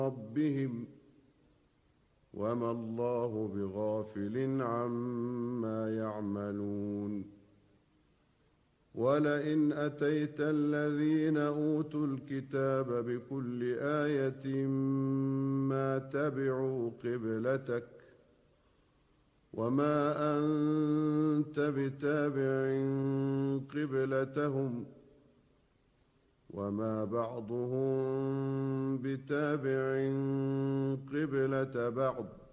ربهم وما الله بغافل عما يعملون ولئن أتيت الذين أوتوا الكتاب بكل آية ما تبعوا قبلتك وما أنت بتابع قبلتهم وما بعضهم بتابع قبلة بعض